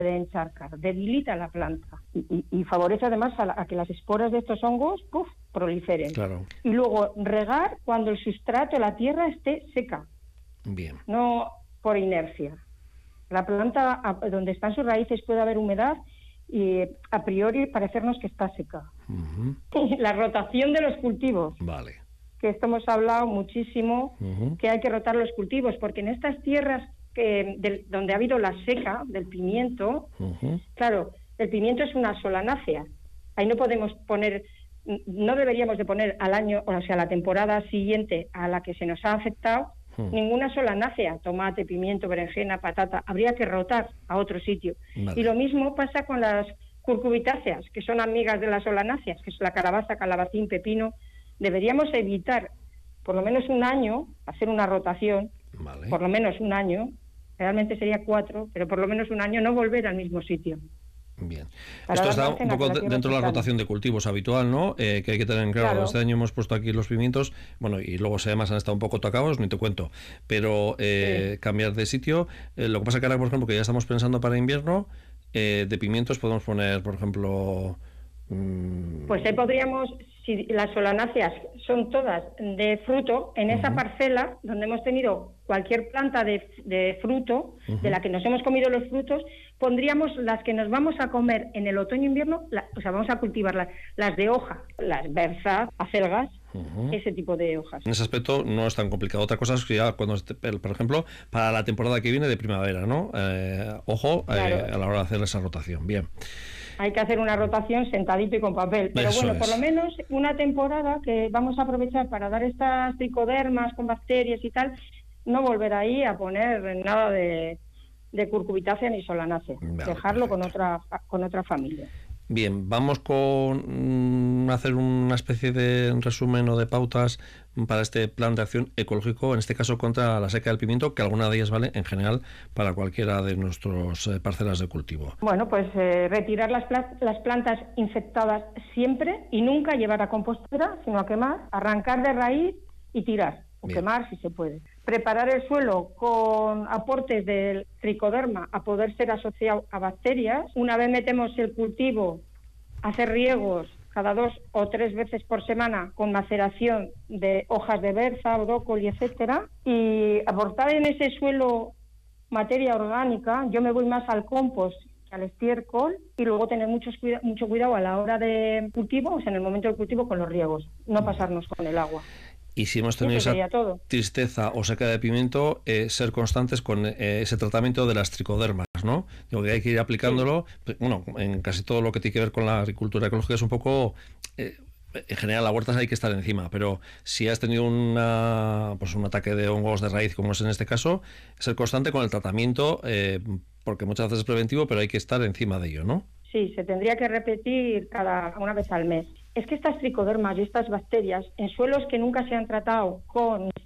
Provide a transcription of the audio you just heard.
puede encharcar, debilita la planta y favorece además a que las esporas de estos hongos proliferen. Claro. Y luego regar cuando el sustrato, la tierra esté seca. Bien. No por inercia. La planta, donde están sus raíces, puede haber humedad y a priori parecernos que está seca. Uh-huh. La rotación de los cultivos. Vale. Que esto hemos hablado muchísimo, que hay que rotar los cultivos, porque en estas tierras donde ha habido la seca del pimiento, claro, el pimiento es una solanácea. Ahí no podemos poner, no deberíamos de poner al año, o sea, la temporada siguiente a la que se nos ha afectado, ninguna solanácea, tomate, pimiento, berenjena, patata, habría que rotar a otro sitio. Vale. Y lo mismo pasa con las curcubitáceas, que son amigas de las solanáceas, que es la calabaza, calabacín, pepino. Deberíamos evitar por lo menos un año hacer una rotación, vale. Por lo menos un año, realmente sería 4, pero por lo menos un año no volver al mismo sitio. Bien. Esto está un poco dentro de la rotación de cultivos habitual, ¿no? Que hay que tener en claro. Este año hemos puesto aquí los pimientos, bueno, y luego si además han estado un poco tocados, ni te cuento. Pero cambiar de sitio. Lo que pasa que ahora, por ejemplo, que ya estamos pensando para invierno, de pimientos podemos poner, por ejemplo... Pues ahí podríamos, si las solanáceas son todas de fruto, en esa parcela donde hemos tenido cualquier planta de fruto, de la que nos hemos comido los frutos, pondríamos las que nos vamos a comer en el otoño-invierno, o sea, vamos a cultivar las de hoja, las berzas, acelgas, ese tipo de hojas. En ese aspecto no es tan complicado. Otra cosa es que ya cuando, por ejemplo, para la temporada que viene de primavera, ¿no? Ojo, claro. A la hora de hacer esa rotación. Bien. Hay que hacer una rotación sentadito y con papel. Pero eso bueno, por lo menos una temporada que vamos a aprovechar para dar estas tricodermas con bacterias y tal, no volver ahí a poner nada de curcubitácea ni solanácea. Vale, dejarlo con otra familia. Bien, vamos con hacer una especie de resumen o de pautas para este plan de acción ecológico, en este caso contra la seca del pimiento, que alguna de ellas vale en general para cualquiera de nuestros parcelas de cultivo. Bueno, pues retirar las plantas infectadas siempre y nunca llevar a compostera, sino a quemar, arrancar de raíz y tirar, o Bien. Quemar si se puede. Preparar el suelo con aportes del tricoderma a poder ser asociado a bacterias. Una vez metemos el cultivo, hacer riegos cada 2 o 3 veces por semana con maceración de hojas de berza, brócoli, etcétera, y aportar en ese suelo materia orgánica. Yo me voy más al compost que al estiércol, y luego tener mucho cuidado a la hora de cultivo, o sea, en el momento del cultivo, con los riegos, no pasarnos con el agua. Y si hemos tenido esa tristeza o seca de pimiento, ser constantes con ese tratamiento de las tricodermas, ¿no? Digo que hay que ir aplicándolo, bueno, en casi todo lo que tiene que ver con la agricultura ecológica es un poco... en general, las huertas hay que estar encima, pero si has tenido un ataque de hongos de raíz, como es en este caso, ser constante con el tratamiento, porque muchas veces es preventivo, pero hay que estar encima de ello, ¿no? Sí, se tendría que repetir una vez al mes. Es que estas tricodermas y estas bacterias, en suelos que nunca se han tratado con